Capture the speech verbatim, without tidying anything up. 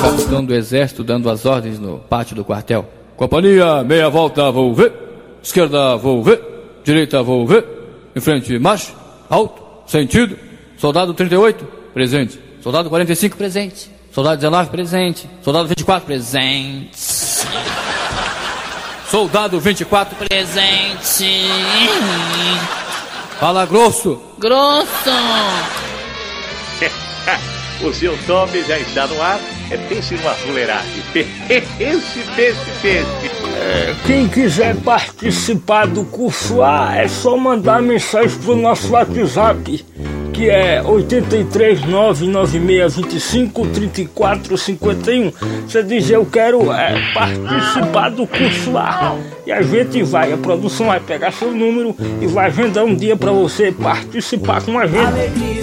capitão do exército dando as ordens no pátio do quartel. Companhia, meia volta, vou ver. Esquerda, vou ver. Direita, vou ver. Em frente, marcha. Alto, sentido. Soldado trinta e oito, presente. Soldado quarenta e cinco, presente. Soldado dezenove, presente. Soldado vinte e quatro, presente. Soldado vinte e quatro, presente. Fala grosso. Grosso. O seu Tommy já está no ar. É, pense numa fuleiragem. Pense, pense, pense. É, quem quiser participar do curso A, é só mandar mensagem pro nosso WhatsApp, que é oito três nove nove seis dois cinco três quatro cinco um. Você diz, eu quero é, participar do curso A. E a gente vai, a produção vai pegar seu número e vai agendar um dia pra você participar com a gente.